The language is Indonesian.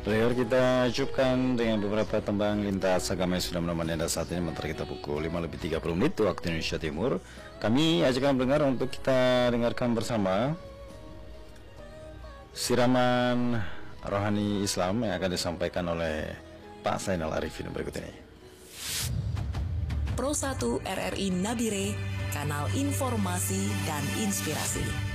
Player kita cukupkan dengan beberapa tembang lintas agama yang sudah menemani Anda saat ini. Mentar kita pukul 5:30 waktu Indonesia Timur. Kami ajakkan pendengar untuk kita dengarkan bersama siraman rohani Islam yang akan disampaikan oleh Pak Zainal Arifin berikut ini. Pro 1 RRI Nabire, kanal informasi dan inspirasi.